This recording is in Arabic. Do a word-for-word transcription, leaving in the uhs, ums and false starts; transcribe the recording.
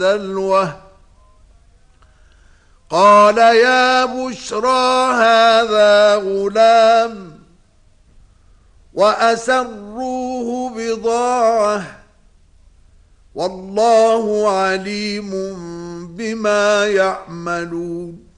دلوه قال يا بشرى هذا غلام وأسروه بضاعة والله عليم بما يعملون